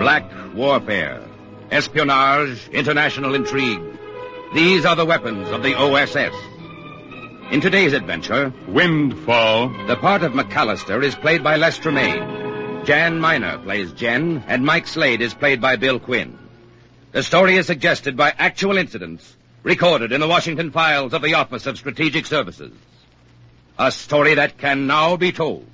Black warfare, espionage, international intrigue. These are the weapons of the OSS. In today's adventure, Windfall. the part of McAllister is played by Les Tremaine. Jan Miner plays Jen, and Mike Slade is played by Bill Quinn. The story is suggested by actual incidents recorded in the Washington files of the Office of Strategic Services. A story that can now be told.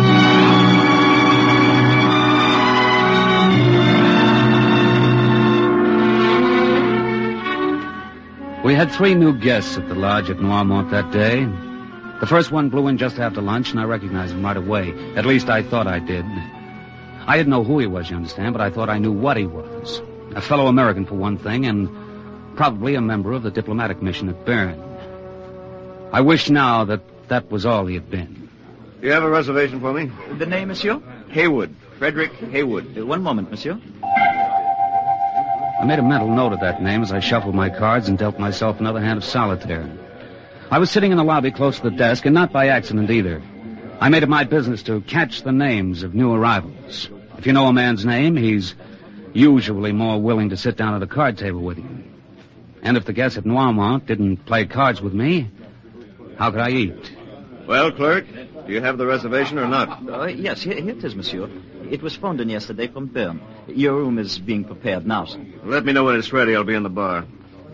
We had 3 new guests at the lodge at Noirmont that day. The first one blew in just after lunch, and I recognized him right away. At least I thought I did. I didn't know who he was, you understand, but I thought I knew what he was. A fellow American, for one thing, and probably a member of the diplomatic mission at Bern. I wish now that that was all he had been. You have a reservation for me? The name, monsieur? Haywood. Frederick Haywood. One moment, monsieur. I made a mental note of that name as I shuffled my cards and dealt myself another hand of solitaire. I was sitting in the lobby close to the desk, and not by accident either. I made it my business to catch the names of new arrivals. If you know a man's name, he's usually more willing to sit down at a card table with you. And if the guests at Noirmont didn't play cards with me, how could I eat? Well, clerk, do you have the reservation or not? Yes, here it is, monsieur. It was phoned in yesterday from Bern. Your room is being prepared now, sir. Let me know when it's ready. I'll be in the bar.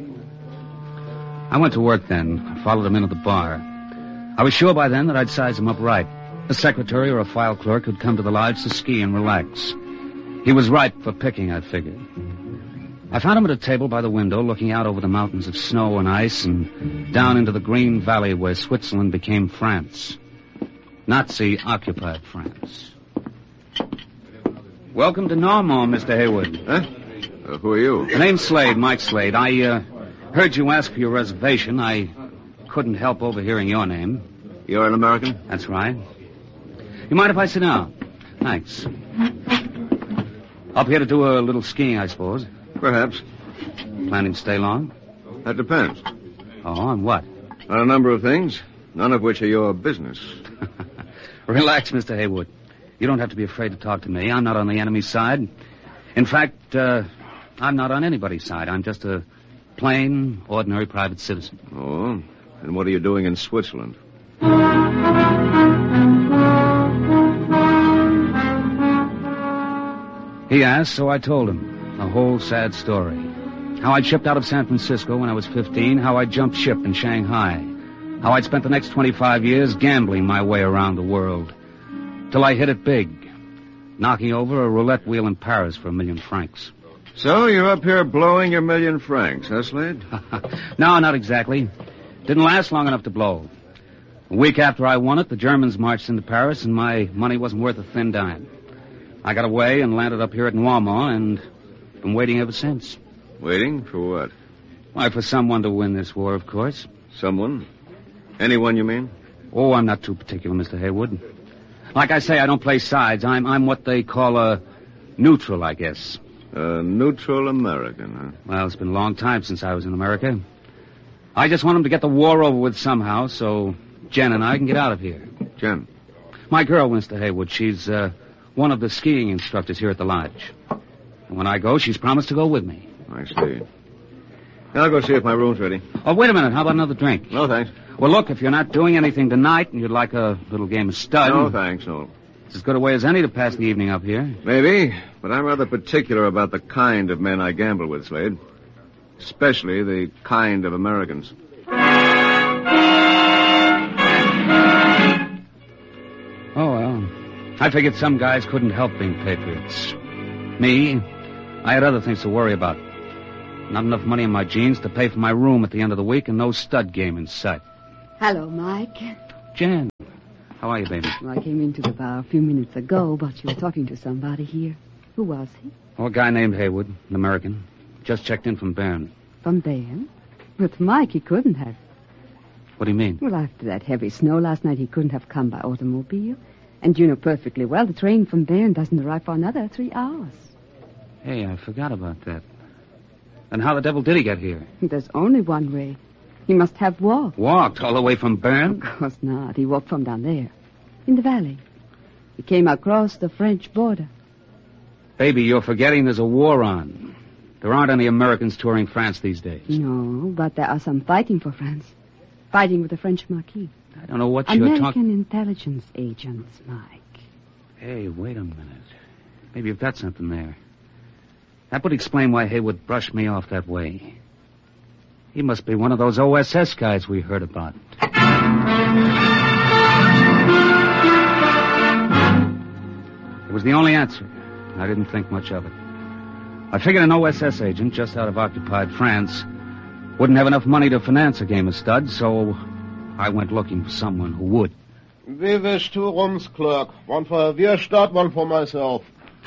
I went to work then. I followed him into the bar. I was sure by then that I'd size him up right. A secretary or a file clerk who'd come to the lodge to ski and relax. He was ripe for picking, I figured. I found him at a table by the window, looking out over the mountains of snow and ice and down into the green valley where Switzerland became France. Nazi-occupied France. Welcome to Noirmont, Mr. Haywood. Huh? Who are you? My name's Slade, Mike Slade. I heard you ask for your reservation. I couldn't help overhearing your name. You're an American? That's right. You mind if I sit down? Thanks. Up here to do a little skiing, I suppose. Perhaps. Planning to stay long? That depends. Oh, on what? On a number of things, none of which are your business. Relax, Mr. Haywood. You don't have to be afraid to talk to me. I'm not on the enemy's side. In fact, I'm not on anybody's side. I'm just a plain, ordinary private citizen. Oh? And what are you doing in Switzerland? He asked, so I told him. A whole sad story. How I'd shipped out of San Francisco when I was 15, how I jumped ship in Shanghai, how I'd spent the next 25 years gambling my way around the world, till I hit it big, knocking over a roulette wheel in Paris for 1 million francs. So you're up here blowing your 1 million francs, huh, Slade? No, not exactly. Didn't last long enough to blow. A week after I won it, the Germans marched into Paris, and my money wasn't worth a thin dime. I got away and landed up here at Noirmont, and been waiting ever since. Waiting for what? Why, for someone to win this war, of course. Someone? Anyone, you mean? Oh, I'm not too particular, Mr. Haywood. Like I say, I don't play sides. I'm what they call a neutral, I guess. A neutral American, huh? Well, it's been a long time since I was in America. I just want them to get the war over with somehow, so Jen and I can get out of here. Jen? My girl, Mr. Haywood. She's one of the skiing instructors here at the lodge. And when I go, she's promised to go with me. I see. I'll go see if my room's ready. Oh, wait a minute. How about another drink? No, thanks. Well, look, if you're not doing anything tonight and you'd like a little game of stud... No, thanks, no. It's as good a way as any to pass the evening up here. Maybe, but I'm rather particular about the kind of men I gamble with, Slade. Especially the kind of Americans. Oh, well. I figured some guys couldn't help being patriots. Me, I had other things to worry about. Not enough money in my jeans to pay for my room at the end of the week and no stud game in sight. Hello, Mike. Jan, how are you, baby? Well, I came into the bar a few minutes ago, but you were talking to somebody here. Who was he? Oh, a guy named Haywood, an American. Just checked in from Bern. From Bern? With Mike, he couldn't have. What do you mean? Well, after that heavy snow last night, he couldn't have come by automobile. And you know perfectly well the train from Bern doesn't arrive for another 3 hours. Hey, I forgot about that. And how the devil did he get here? There's only one way. He must have walked. Walked all the way from Bern? Of course not. He walked from down there, in the valley. He came across the French border. Baby, you're forgetting there's a war on. There aren't any Americans touring France these days. No, but there are some fighting for France. Fighting with the French Marquis. I don't know what you're American talking... intelligence agents, Mike. Hey, wait a minute. Maybe you've got something there. That would explain why Haywood brushed me off that way. He must be one of those OSS guys we heard about. It was the only answer. I didn't think much of it. I figured an OSS agent just out of occupied France wouldn't have enough money to finance a game of studs, so I went looking for someone who would. We wish 2 rooms, clerk. One for Wirstadt, one for myself.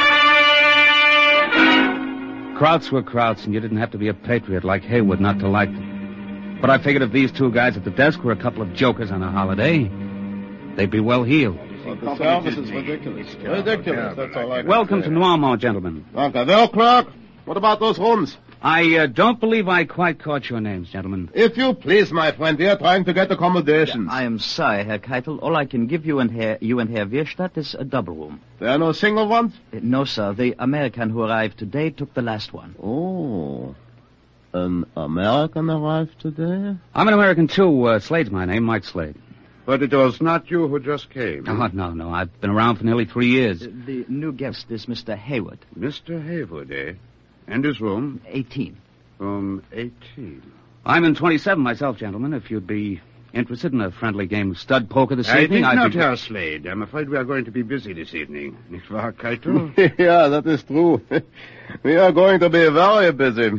Krauts were Krauts, and you didn't have to be a patriot like Haywood not to like them. But I figured if these 2 guys at the desk were a couple of jokers on a holiday, they'd be well healed. But the service is ridiculous. Ridiculous, that's all I can Welcome say. to Noirmont, gentlemen. Danke. Well, clerk, what about those rooms? I don't believe I quite caught your names, gentlemen. If you please, my friend, we are trying to get accommodations. I am sorry, Herr Keitel. All I can give you and Herr Wirstadt is a double room. There are no single ones? No, sir. The American who arrived today took the last one. Oh. An American arrived today? I'm an American, too. Slade's my name, Mike Slade. But it was not you who just came. Oh, no. I've been around for nearly 3 years. The new guest is Mr. Haywood. Mr. Haywood, eh? And his room? 18. Room 18. I'm in 27 myself, gentlemen. If you'd be interested in a friendly game of stud poker this I evening, think not, be... Herr Slade. I'm afraid we are going to be busy this evening. Nicht wahr, Keitel? Yeah, that is true. We are going to be very busy.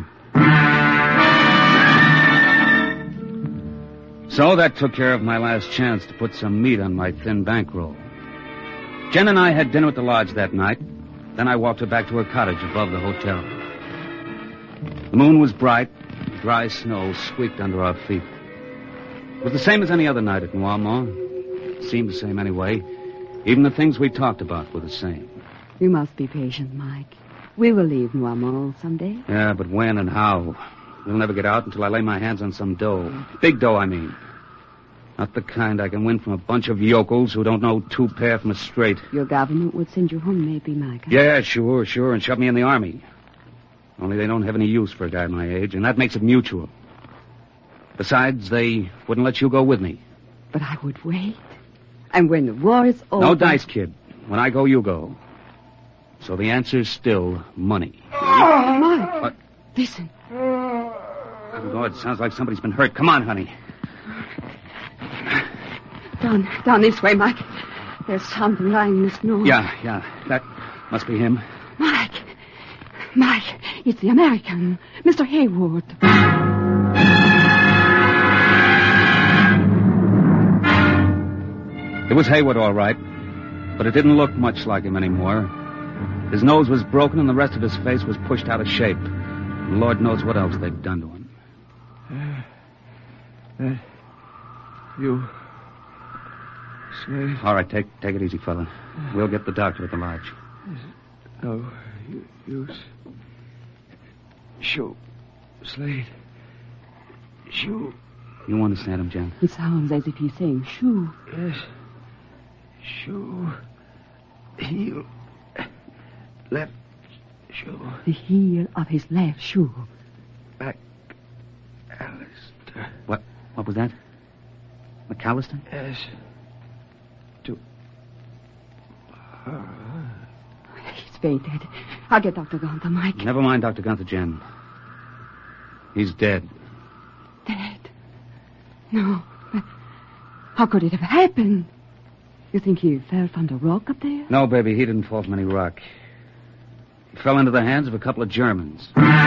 So that took care of my last chance to put some meat on my thin bankroll. Jen and I had dinner at the lodge that night. Then I walked her back to her cottage above the hotel. The moon was bright. Dry snow squeaked under our feet. It was the same as any other night at Noirmont. It seemed the same anyway. Even the things we talked about were the same. You must be patient, Mike. We will leave Noirmont someday. Yeah, but when and how? We'll never get out until I lay my hands on some dough. Big dough, I mean. Not the kind I can win from a bunch of yokels who don't know 2 pair from a straight. Your government would send you home, maybe, Mike. Yeah, sure, and shove me in the army. Only they don't have any use for a guy my age, and that makes it mutual. Besides, they wouldn't let you go with me. But I would wait. And when the war is over... No dice, kid. When I go, you go. So the answer's still money. Oh, Mike. What? Listen. Oh, God, sounds like somebody's been hurt. Come on, honey. Down this way, Mike. There's something lying in the snow. Yeah. That must be him. Mike, it's the American, Mr. Haywood. It was Haywood, all right. But it didn't look much like him anymore. His nose was broken and the rest of his face was pushed out of shape. And Lord knows what else they'd done to him. You... Slade? All right, take it easy, fella. We'll get the doctor at the lodge. No use. Shoo. Slade. Shoo. You understand him, Jen? It sounds as if he's saying shoo. Yes. Shoo. Heel. Left shoe. The heel of his left shoe. Back. Alistair. What was that? McAllister? Yes. To... He's fainted. I'll get Dr. Gunther, Mike. Never mind Dr. Gunther, Jen. He's dead. Dead? No. But how could it have happened? You think he fell from the rock up there? No, baby, he didn't fall from any rock. He fell into the hands of a couple of Germans.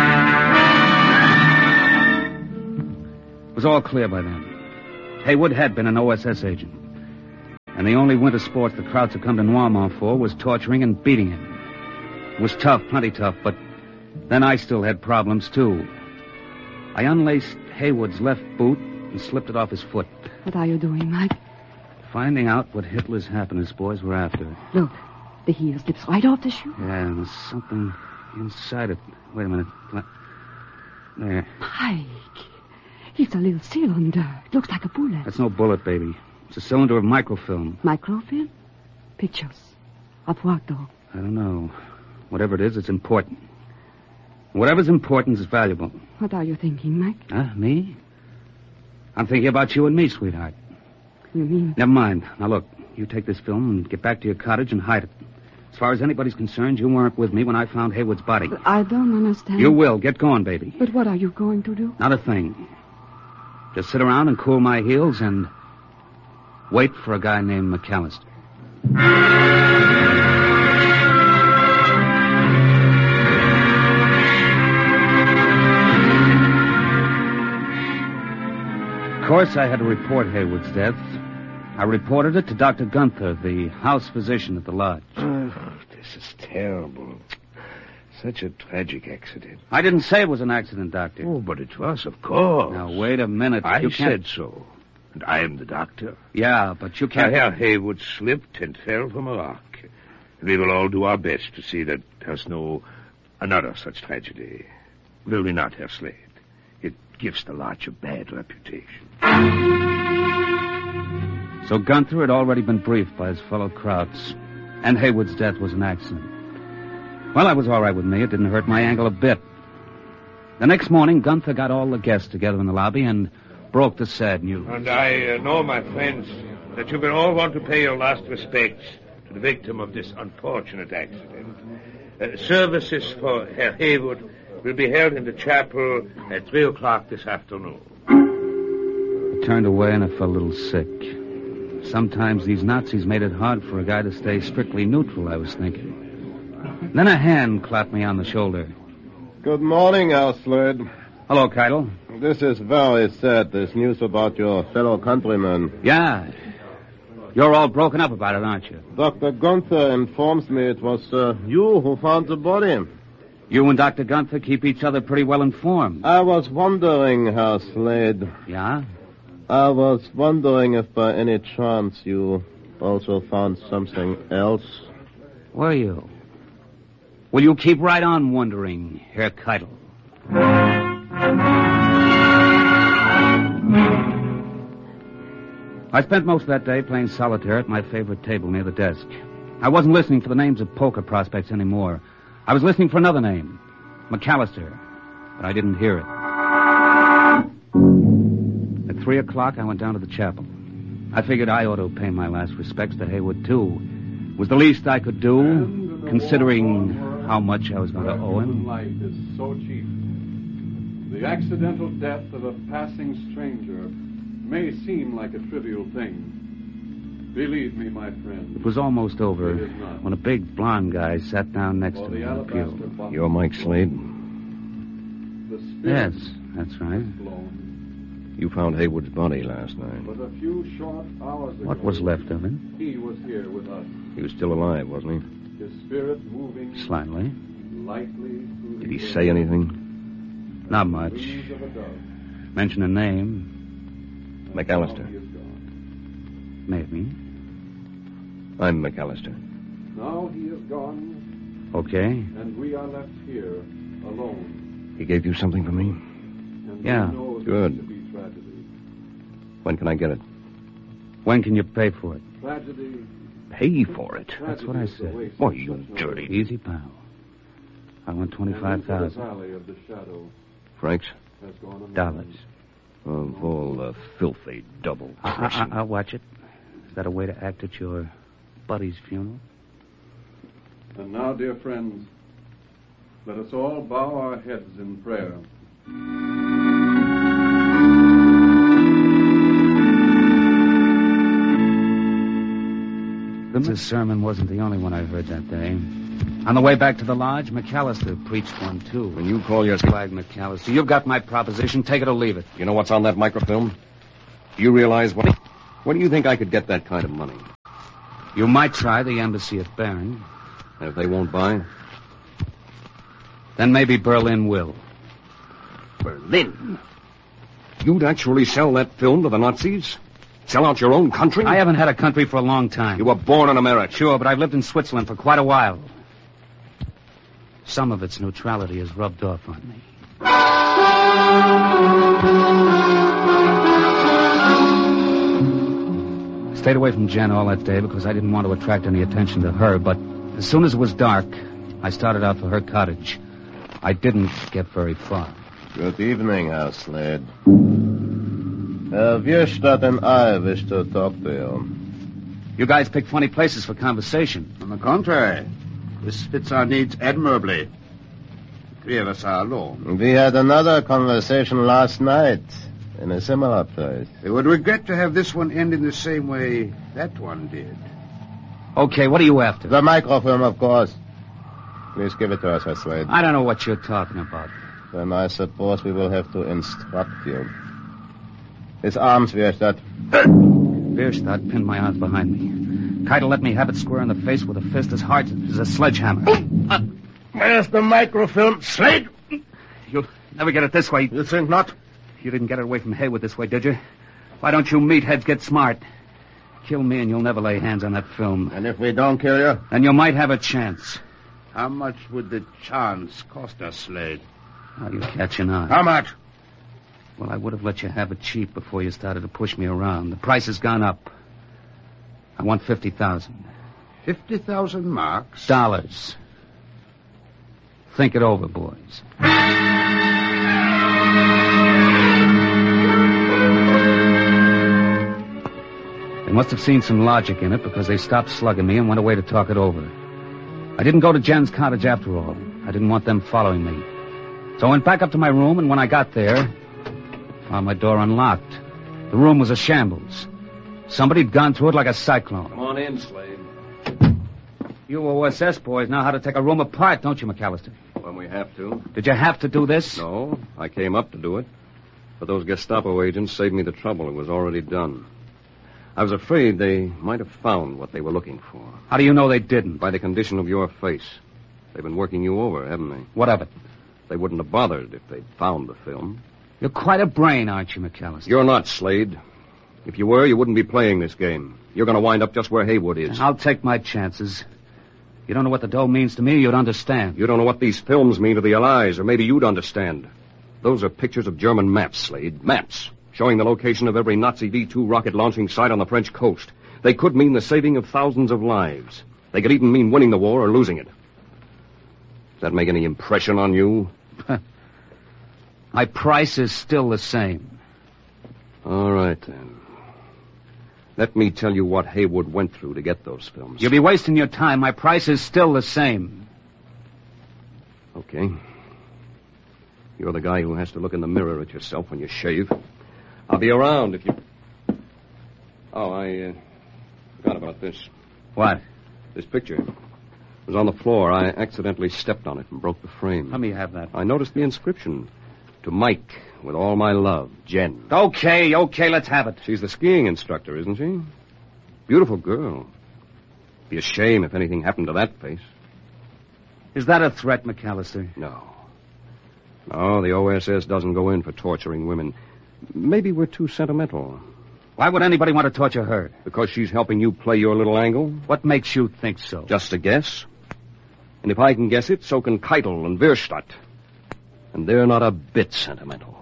It was all clear by then. Haywood had been an OSS agent. And the only winter sports the Krauts had come to Noirmont for was torturing and beating him. It was tough, plenty tough, but then I still had problems, too. I unlaced Haywood's left boot and slipped it off his foot. What are you doing, Mike? Finding out what Hitler's happiness boys were after. Look, the heel slips right off the shoe. Yeah, and there's something inside it. Wait a minute. There. Mike, it's a little cylinder. It looks like a bullet. That's no bullet, baby. It's a cylinder of microfilm. Microfilm? Pictures. Of what, though? I don't know. Whatever it is, it's important. Whatever's important is valuable. What are you thinking, Mike? Huh? Me? I'm thinking about you and me, sweetheart. You mean? Never mind. Now, look, you take this film and get back to your cottage and hide it. As far as anybody's concerned, you weren't with me when I found Haywood's body. But I don't understand. You will. Get going, baby. But what are you going to do? Not a thing. Just sit around and cool my heels and wait for a guy named McAllister. Of course, I had to report Haywood's death. I reported it to Dr. Gunther, the house physician at the lodge. This is terrible. Such a tragic accident. I didn't say it was an accident, Doctor. Oh, but it was, of course. Now, wait a minute. I You can't... said so. And I am the doctor. Yeah, but you can't... Herr Haywood slipped and fell from a rock. And we will all do our best to see that there's no another such tragedy. Will we not, Herr Slade? It gives the lodge a bad reputation. So Gunther had already been briefed by his fellow Krauts, and Haywood's death was an accident. Well, that was all right with me. It didn't hurt my ankle a bit. The next morning, Gunther got all the guests together in the lobby and broke the sad news. And I know, my friends, that you will all want to pay your last respects to the victim of this unfortunate accident. Services for Herr Haywood will be held in the chapel at 3 o'clock this afternoon. I turned away and I felt a little sick. Sometimes these Nazis made it hard for a guy to stay strictly neutral, I was thinking. Then a hand clapped me on the shoulder. Good morning, Herr Slade. Hello, Keitel. This is very sad, this news about your fellow countrymen. Yeah. You're all broken up about it, aren't you? Dr. Gunther informs me it was you who found the body. You and Dr. Gunther keep each other pretty well informed. I was wondering, Herr Slade. Yeah? I was wondering if by any chance you also found something else. Were you? Will you keep right on wondering, Herr Keitel? I spent most of that day playing solitaire at my favorite table near the desk. I wasn't listening for the names of poker prospects anymore. I was listening for another name, McAllister, but I didn't hear it. At 3 o'clock, I went down to the chapel. I figured I ought to pay my last respects to Haywood, too. It was the least I could do, considering how much I was going to owe him. Life is so cheap. The accidental death of a passing stranger may seem like a trivial thing. Believe me, my friend. It was almost over when a big blonde guy sat down next to me in the pew. You're Mike Slade? Yes, that's right. You found Haywood's body last night. But a few short hours ago, What was left of him? he was here with us. He was still alive, wasn't he? His spirit moving Slightly. lightly through Did the he air. say anything? Not much. Wings of a dove. Mention a name, McAllister. He is gone. maybe. I'm McAllister. Now he is gone, Okay. and we are left here alone. He gave you something for me? And Yeah. we know this Good. to be tragedy. When can I get it? When can you pay for it? Tragedy. Pay for it? That's what I said. Boy, you dirty. Easy, pal. I want And into the $25,000. valley of the shadow Franks? has gone a man. Dollars. Of all the filthy double crossing. I'll watch it. Is that a way to act at your buddy's funeral? And now, dear friends, let us all bow our heads in prayer. This sermon wasn't the only one I heard that day. On the way back to the lodge, McAllister preached one, too. When you call your... Flag McAllister, you've got my proposition. Take it or leave it. You know what's on that microfilm? Do you realize what... Where do you think I could get that kind of money? You might try the embassy at Bern. And if they won't buy? Then maybe Berlin will. Berlin? You'd actually sell that film to the Nazis? Sell out your own country? I haven't had a country for a long time. You were born in America. Sure, but I've lived in Switzerland for quite a while. Some of its neutrality has rubbed off on me. I stayed away from Jen all that day because I didn't want to attract any attention to her, but as soon as it was dark, I started out for her cottage. I didn't get very far. Good evening, Herr Slade. Herr Wirstadt and I wish to talk to you. You guys pick funny places for conversation. On the contrary, this fits our needs admirably. The three of us are alone. We had another conversation last night in a similar place. They would regret to have this one end in the same way that one did. Okay, what are you after? The microfilm, of course. Please give it to us, Herr Slade. I don't know what you're talking about. Then I suppose we will have to instruct you. His arms, Wirstadt. Wirstadt pinned my arms behind me. Keitel let me have it square in the face with a fist as hard as a sledgehammer. Where's the microfilm, Slade? You'll never get it this way. You think not? You didn't get it away from Haywood this way, did you? Why don't you meatheads get smart? Kill me and you'll never lay hands on that film. And if we don't kill you? Then you might have a chance. How much would the chance cost us, Slade? Now you're catching on. How much? Well, I would have let you have it cheap before you started to push me around. The price has gone up. I want 50,000. 50,000 marks? Dollars. Think it over, boys. They must have seen some logic in it because they stopped slugging me and went away to talk it over. I didn't go to Jen's cottage after all. I didn't want them following me. So I went back up to my room, and when I got there, found my door unlocked. The room was a shambles. Somebody'd gone through it like a cyclone. Come on in, Slade. You OSS boys know how to take a room apart, don't you, McAllister? When we have to. Did you have to do this? No, I came up to do it. But those Gestapo agents saved me the trouble. It was already done. I was afraid they might have found what they were looking for. How do you know they didn't? By the condition of your face. They've been working you over, haven't they? What of it? They wouldn't have bothered if they'd found the film. You're quite a brain, aren't you, McAllister? You're not, Slade. If you were, you wouldn't be playing this game. You're going to wind up just where Haywood is. I'll take my chances. You don't know what the dough means to me, you'd understand. You don't know what these films mean to the Allies, or maybe you'd understand. Those are pictures of German maps, Slade. Maps. Showing the location of every Nazi V-2 rocket launching site on the French coast. They could mean the saving of thousands of lives. They could even mean winning the war or losing it. Does that make any impression on you? My price is still the same. All right, then. Let me tell you what Haywood went through to get those films. You'll be wasting your time. My price is still the same. Okay. You're the guy who has to look in the mirror at yourself when you shave. I'll be around if you... Oh, I forgot about this. What? This picture. It was on the floor. I accidentally stepped on it and broke the frame. Let me have that. I noticed the inscription. To Mike, with all my love, Jen. Okay, let's have it. She's the skiing instructor, isn't she? Beautiful girl. Be a shame if anything happened to that face. Is that a threat, McAllister? No. No, the OSS doesn't go in for torturing women. Maybe we're too sentimental. Why would anybody want to torture her? Because she's helping you play your little angle? What makes you think so? Just a guess. And if I can guess it, so can Keitel and Wirstadt. And they're not a bit sentimental.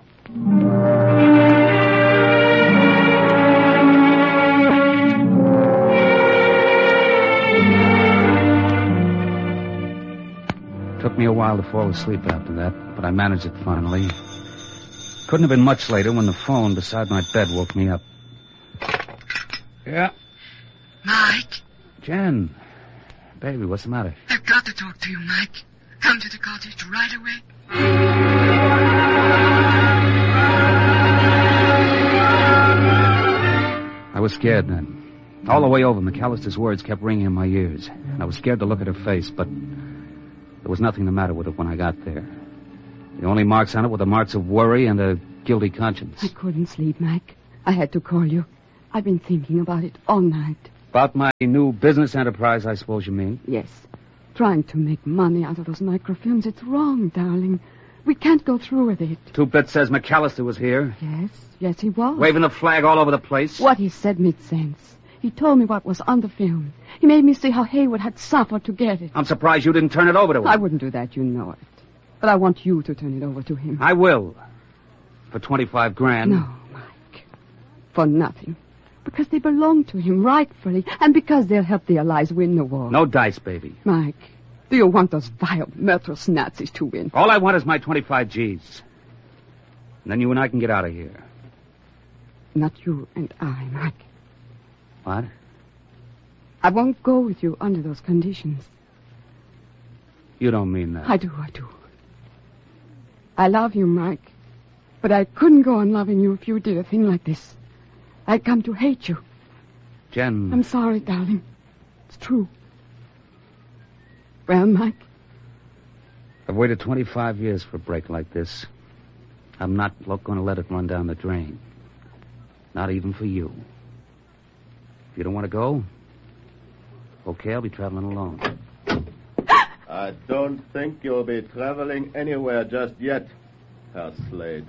Took me a while to fall asleep after that, but I managed it finally. Couldn't have been much later when the phone beside my bed woke me up. Yeah? Mike? Jen. Baby, what's the matter? I've got to talk to you, Mike. Come to the cottage right away. I was scared then. All the way over, McAllister's words kept ringing in my ears. And I was scared to look at her face, but there was nothing the matter with it when I got there. The only marks on it were the marks of worry and a guilty conscience. I couldn't sleep, Mike. I had to call you. I've been thinking about it all night. About my new business enterprise, I suppose you mean? Yes. Trying to make money out of those microfilms. It's wrong, darling. We can't go through with it. Two-Bit says McAllister was here. Yes, he was. Waving the flag all over the place. What he said made sense. He told me what was on the film. He made me see how Haywood had suffered to get it. I'm surprised you didn't turn it over to him. I wouldn't do that, you know it. But I want you to turn it over to him. I will. For $25,000. No, Mike. For nothing. Because they belong to him rightfully, and because they'll help the Allies win the war. No dice, baby. Mike, Do you want those vile, murderous Nazis to win? All I want is my 25 G's. And then you and I can get out of here. Not you and I, Mike. What? I won't go with you under those conditions. You don't mean that. I do. I love you, Mike. But I couldn't go on loving you if you did a thing like this. I'd come to hate you. Jen. I'm sorry, darling. It's true. Well, Mike? I've waited 25 years for a break like this. I'm not going to let it run down the drain. Not even for you. If you don't want to go, okay, I'll be traveling alone. I don't think you'll be traveling anywhere just yet, Herr Slade.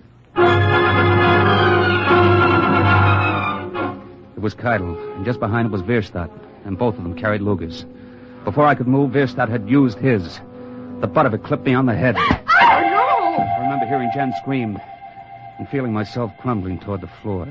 It was Keidel, and just behind it was Wehrstadt, and both of them carried Lugers. Before I could move, Wehrstadt had used his. The butt of it clipped me on the head. Oh, no! I remember hearing Jen scream and feeling myself crumbling toward the floor.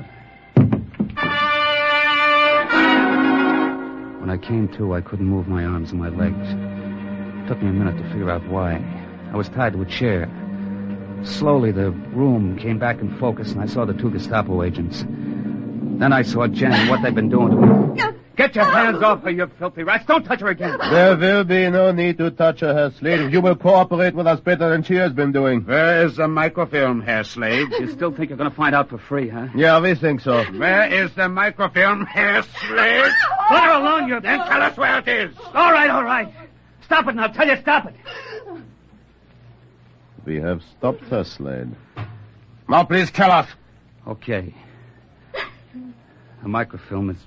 When I came to, I couldn't move my arms and my legs. It took me a minute to figure out why. I was tied to a chair. Slowly, the room came back in focus, and I saw the two Gestapo agents. Then I saw Jen and what they'd been doing to me. Get your hands off her, you filthy rats. Don't touch her again. There will be no need to touch her, Herr Slade. You will cooperate with us better than she has been doing. Where is the microfilm, Herr Slade? You still think you're going to find out for free, huh? Yeah, we think so. Where is the microfilm, Herr Slade? Let her alone, you... Then tell us where it is. All right. Stop it now. Tell you, stop it. We have stopped her, Slade. Now, please tell us. Okay. The microfilm is...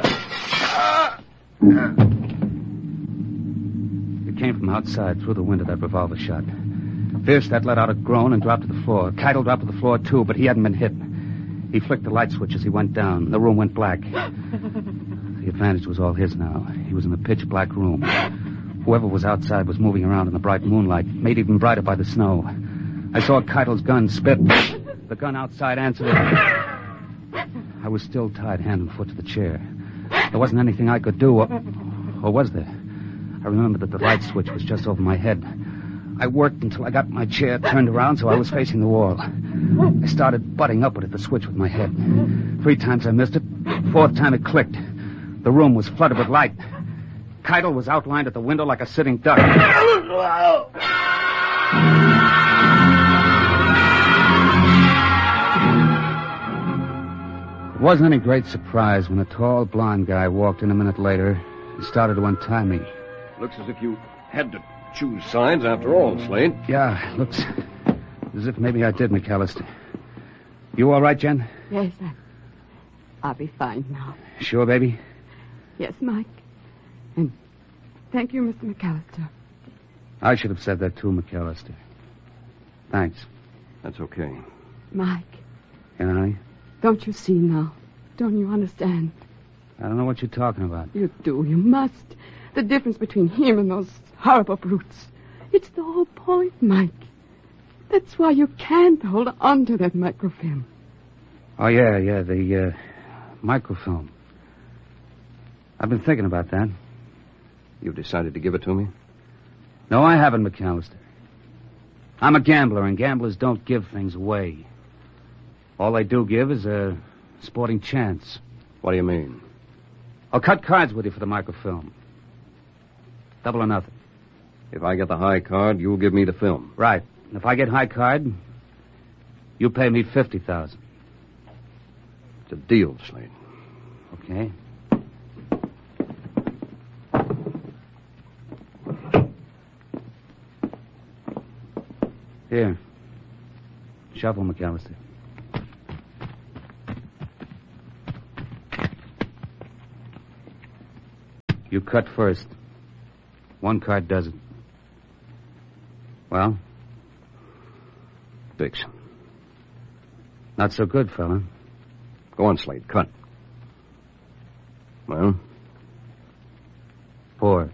It came from outside through the window, that revolver shot. Wehrstadt let out a groan and dropped to the floor. Keidel dropped to the floor, too, but he hadn't been hit. He flicked the light switch as he went down. The room went black. The advantage was all his now. He was in the pitch-black room. Whoever was outside was moving around in the bright moonlight, made even brighter by the snow. I saw Keidel's gun spit. The gun outside answered it. I was still tied hand and foot to the chair. There wasn't anything I could do, or was there? I remember that the light switch was just over my head. I worked until I got my chair turned around so I was facing the wall. I started butting upward at the switch with my head. 3 times I missed it. 4th time it clicked. The room was flooded with light. Keidel was outlined at the window like a sitting duck. It wasn't any great surprise when a tall, blonde guy walked in a minute later and started to untie me. Looks as if you had to choose sides after all, Slade. Yeah, looks as if maybe I did, McAllister. You all right, Jen? Yes, I'll be fine now. Sure, baby? Yes, Mike. And thank you, Mr. McAllister. I should have said that too, McAllister. Thanks. That's okay. Mike. Yeah, honey? Don't you see now? Don't you understand? I don't know what you're talking about. You do. You must. The difference between him and those horrible brutes. It's the whole point, Mike. That's why you can't hold on to that microfilm. Oh, yeah, the microfilm. I've been thinking about that. You've decided to give it to me? No, I haven't, McAllister. I'm a gambler, and gamblers don't give things away. All they do give is a sporting chance. What do you mean? I'll cut cards with you for the microfilm. Double or nothing. If I get the high card, you'll give me the film. Right. And if I get high card, you pay me $50,000. It's a deal, Slade. Okay. Here. Shuffle, McAllister. You cut first. 1 card does it. Well? Fix. Not so good, fella. Go on, Slade. Cut. Well? 4.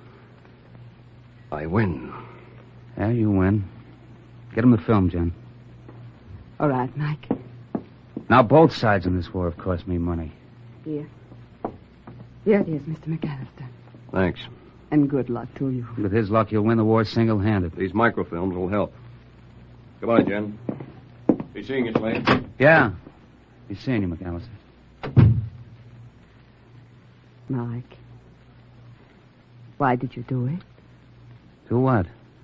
I win. Yeah, you win. Get him the film, Jen. All right, Mike. Now, both sides in this war have cost me money. Here. Here it is, Mr. McAllister. Thanks. And good luck to you. With his luck, you'll win the war single-handed. These microfilms will help. Goodbye, Jen. Be seeing you, Slade. Yeah. Be seeing you, McAllister. Mike, why did you do it? Do what?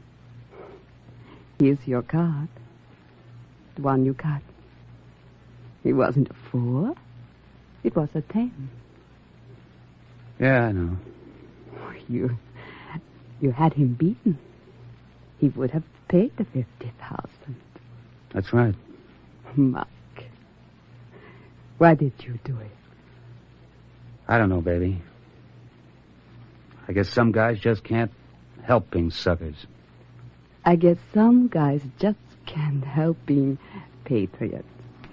Here's your card. The one you cut. It wasn't a 4. It was a 10. Yeah, I know. You had him beaten. He would have paid the 50,000. That's right. Mike, why did you do it? I don't know, baby. I guess some guys just can't help being suckers. I guess some guys just can't help being patriots.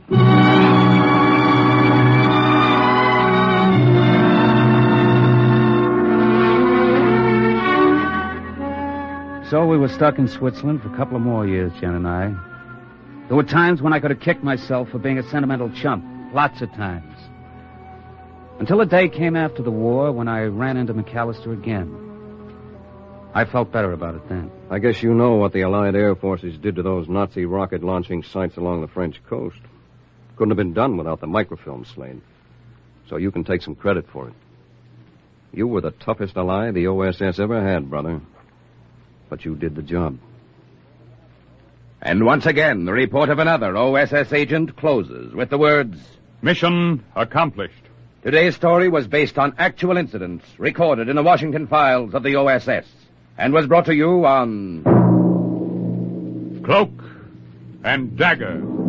So we were stuck in Switzerland for a couple of more years, Jen and I. There were times when I could have kicked myself for being a sentimental chump. Lots of times. Until the day came after the war when I ran into McAllister again. I felt better about it then. I guess you know what the Allied Air Forces did to those Nazi rocket launching sites along the French coast. Couldn't have been done without the microfilm, Slade. So you can take some credit for it. You were the toughest ally the OSS ever had, brother. But you did the job. And once again, the report of another OSS agent closes with the words, Mission accomplished. Today's story was based on actual incidents recorded in the Washington files of the OSS and was brought to you on Cloak and Dagger.